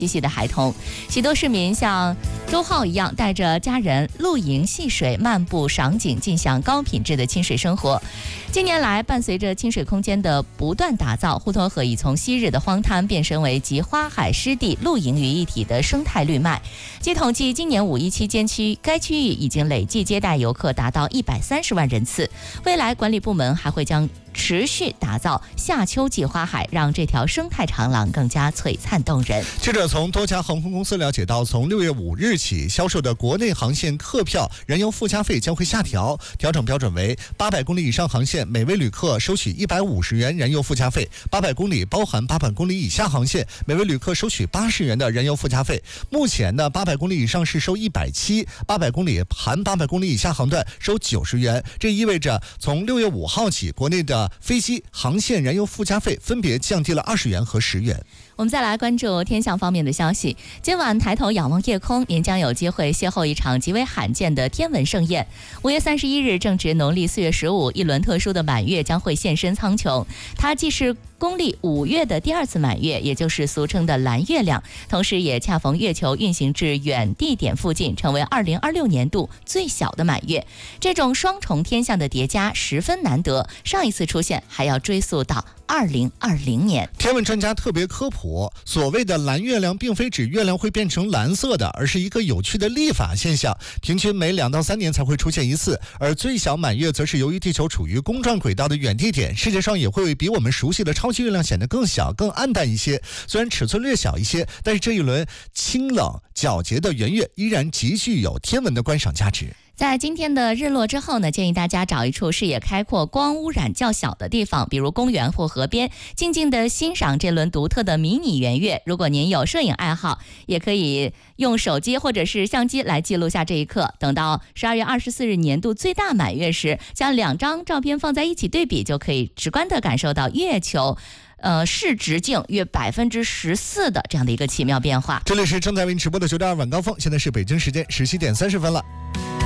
嬉戏的孩童，许多市民像周浩一样，带着家人露营戏水、漫步赏景，尽享高品质的亲水生活。近年来，伴随着亲水空间的不断打造，滹沱河已从昔日的荒滩变身为集花海湿地露营于一体的生态绿脉。据统计，今年5·1期间该区域已经累计接待游客达到130万人次。未来管理部门还会将持续打造夏秋季花海，让这条生态长廊更加璀璨动人。 记者从多家航空公司了解到，从6月5日起销售的国内航线客票燃油附加费将会下调，调整标准为800公里以上航线每位旅客收取150元燃油附加费，800公里包含800公里以下航线每位旅客收取80元的燃油附加费。目前呢，800公里以上是收170，800公里含800公里以下航段收90元。这意味着从6月5号起，国内的飞机航线燃油附加费分别降低了20元和10元。 我们再来关注天象方面的消息。今晚抬头仰望夜空，您将有机会邂逅一场极为罕见的天文盛宴。5月31日正值农历4月15，一轮特殊的满月将会现身苍穹。它既是公历5月的第2次满月，也就是俗称的蓝月亮，同时也恰逢月球运行至远地点附近，成为2026年度最小的满月。这种双重天象的叠加十分难得，上一次出现还要追溯到2020年。 天文专家特别科普，所谓的蓝月亮并非指月亮会变成蓝色的，而是一个有趣的历法现象，平均每2到3年才会出现一次。而最小满月则是由于地球处于公转轨道的远地点，世界上也会比我们熟悉的超级月亮显得更小、更暗淡一些。虽然尺寸略小一些，但是这一轮清冷皎洁的圆月依然极具有天文的观赏价值。 在今天的日落之后呢，建议大家找一处视野开阔、光污染较小的地方，比如公园或河边，静静地欣赏这轮独特的迷你圆月。如果您有摄影爱好，也可以用手机或者是相机来记录下这一刻。等到12月24日年度最大满月时，将2张照片放在一起对比，就可以直观地感受到月球视直径约14%的这样的一个奇妙变化。 这里是正在为您直播的9.2晚高峰，现在是北京时间17点30分了。